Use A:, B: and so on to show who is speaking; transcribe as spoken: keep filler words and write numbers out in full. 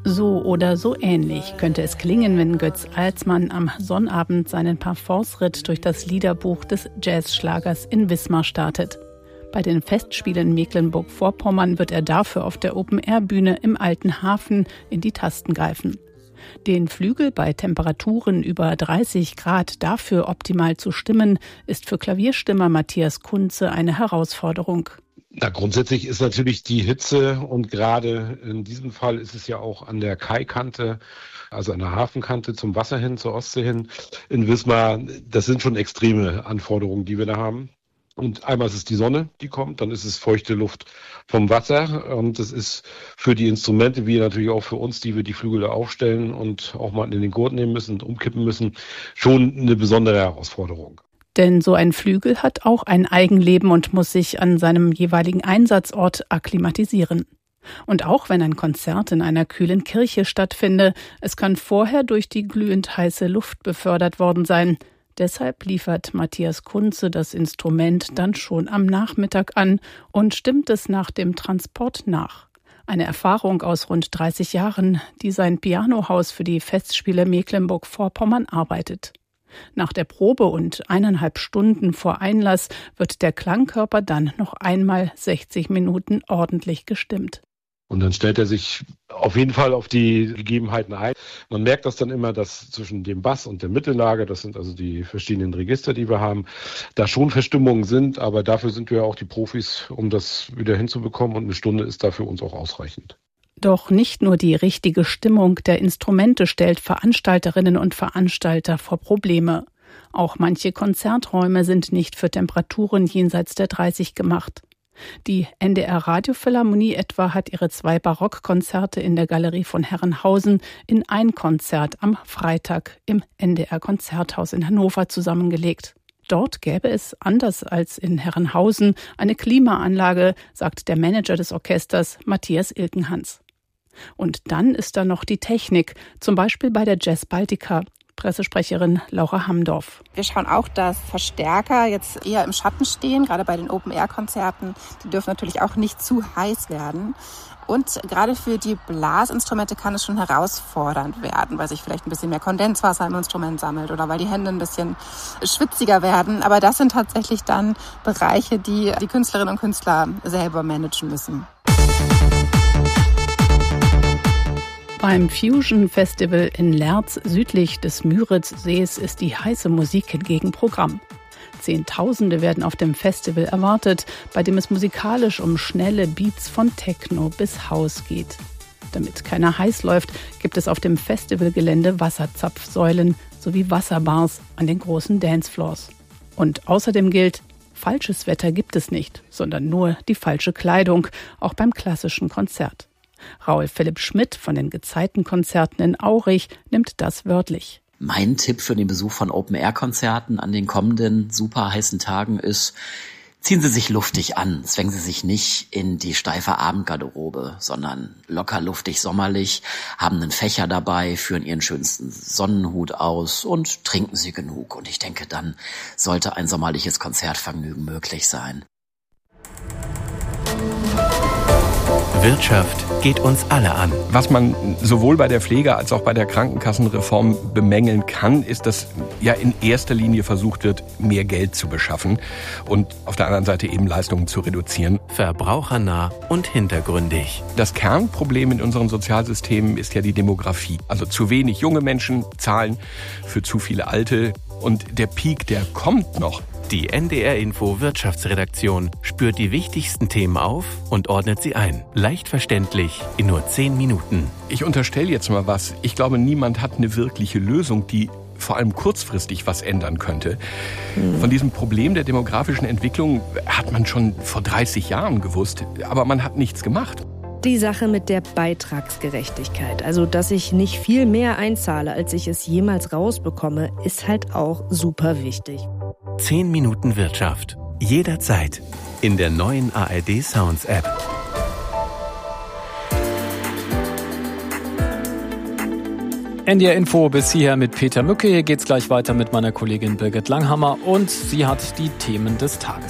A: So oder so ähnlich könnte es klingen, wenn Götz Alsmann am Sonnabend seinen Parforce-Ritt durch das Liederbuch des Jazzschlagers in Wismar startet. Bei den Festspielen Mecklenburg-Vorpommern wird er dafür auf der Open-Air-Bühne im Alten Hafen in die Tasten greifen. Den Flügel bei Temperaturen über dreißig Grad dafür optimal zu stimmen, ist für Klavierstimmer Matthias Kunze eine Herausforderung.
B: Na, grundsätzlich ist natürlich die Hitze, und gerade in diesem Fall ist es ja auch an der Kaikante, also an der Hafenkante zum Wasser hin, zur Ostsee hin in Wismar, das sind schon extreme Anforderungen, die wir da haben. Und einmal ist es die Sonne, die kommt, dann ist es feuchte Luft vom Wasser, und das ist für die Instrumente, wie natürlich auch für uns, die wir die Flügel da aufstellen und auch mal in den Gurt nehmen müssen und umkippen müssen, schon eine besondere Herausforderung.
A: Denn so ein Flügel hat auch ein Eigenleben und muss sich an seinem jeweiligen Einsatzort akklimatisieren. Und auch wenn ein Konzert in einer kühlen Kirche stattfinde, es kann vorher durch die glühend heiße Luft befördert worden sein. Deshalb liefert Matthias Kunze das Instrument dann schon am Nachmittag an und stimmt es nach dem Transport nach. Eine Erfahrung aus rund dreißig Jahren, die sein Pianohaus für die Festspiele Mecklenburg-Vorpommern arbeitet. Nach der Probe und eineinhalb Stunden vor Einlass wird der Klangkörper dann noch einmal sechzig Minuten ordentlich gestimmt.
B: Und dann stellt er sich auf jeden Fall auf die Gegebenheiten ein. Man merkt das dann immer, dass zwischen dem Bass und der Mittellage, das sind also die verschiedenen Register, die wir haben, da schon Verstimmungen sind. Aber dafür sind wir ja auch die Profis, um das wieder hinzubekommen. Und eine Stunde ist da für uns auch ausreichend.
A: Doch nicht nur die richtige Stimmung der Instrumente stellt Veranstalterinnen und Veranstalter vor Probleme. Auch manche Konzerträume sind nicht für Temperaturen jenseits der dreißig gemacht. Die N D R-Radiophilharmonie etwa hat ihre zwei Barockkonzerte in der Galerie von Herrenhausen in ein Konzert am Freitag im N D R-Konzerthaus in Hannover zusammengelegt. Dort gäbe es, anders als in Herrenhausen, eine Klimaanlage, sagt der Manager des Orchesters Matthias Ilkenhans. Und dann ist da noch die Technik, zum Beispiel bei der Jazz Baltica. Pressesprecherin Laura Hamdorf.
C: Wir schauen auch, dass Verstärker jetzt eher im Schatten stehen, gerade bei den Open-Air-Konzerten. Die dürfen natürlich auch nicht zu heiß werden. Und gerade für die Blasinstrumente kann es schon herausfordernd werden, weil sich vielleicht ein bisschen mehr Kondenswasser im Instrument sammelt oder weil die Hände ein bisschen schwitziger werden. Aber das sind tatsächlich dann Bereiche, die die Künstlerinnen und Künstler selber managen müssen.
A: Beim Fusion Festival in Lerz südlich des Müritzsees ist die heiße Musik hingegen Programm. Zehntausende werden auf dem Festival erwartet, bei dem es musikalisch um schnelle Beats von Techno bis House geht. Damit keiner heiß läuft, gibt es auf dem Festivalgelände Wasserzapfsäulen sowie Wasserbars an den großen Dancefloors. Und außerdem gilt, falsches Wetter gibt es nicht, sondern nur die falsche Kleidung, auch beim klassischen Konzert. Raul Philipp Schmidt von den Gezeitenkonzerten in Aurich nimmt das wörtlich.
D: Mein Tipp für den Besuch von Open-Air-Konzerten an den kommenden super heißen Tagen ist, ziehen Sie sich luftig an, zwängen Sie sich nicht in die steife Abendgarderobe, sondern locker luftig sommerlich, haben einen Fächer dabei, führen Ihren schönsten Sonnenhut aus und trinken Sie genug. Und ich denke, dann sollte ein sommerliches Konzertvergnügen möglich sein.
E: Wirtschaft geht uns alle an.
F: Was man sowohl bei der Pflege- als auch bei der Krankenkassenreform bemängeln kann, ist, dass ja in erster Linie versucht wird, mehr Geld zu beschaffen und auf der anderen Seite eben Leistungen zu reduzieren.
E: Verbrauchernah und hintergründig.
F: Das Kernproblem in unseren Sozialsystemen ist ja die Demografie. Also zu wenig junge Menschen zahlen für zu viele Alte. Und der Peak, der kommt noch.
E: Die N D R-Info Wirtschaftsredaktion spürt die wichtigsten Themen auf und ordnet sie ein. Leicht verständlich in nur zehn Minuten.
F: Ich unterstelle jetzt mal was. Ich glaube, niemand hat eine wirkliche Lösung, die vor allem kurzfristig was ändern könnte. Hm. Von diesem Problem der demografischen Entwicklung hat man schon vor dreißig Jahren gewusst, aber man hat nichts gemacht.
G: Die Sache mit der Beitragsgerechtigkeit, also dass ich nicht viel mehr einzahle, als ich es jemals rausbekomme, ist halt auch super wichtig.
E: zehn Minuten Wirtschaft. Jederzeit. In der neuen A R D Sounds App.
H: N D R Info bis hierher mit Peter Mücke. Hier geht's gleich weiter mit meiner Kollegin Birgit Langhammer und sie hat die Themen des Tages.